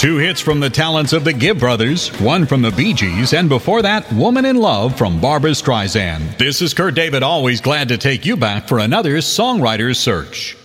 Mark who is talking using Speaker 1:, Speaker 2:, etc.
Speaker 1: Two hits from the talents of the Gibb Brothers, one from the Bee Gees, and before that, Woman in Love from Barbra Streisand. This is Kurt David, always glad to take you back for another Songwriter's Search.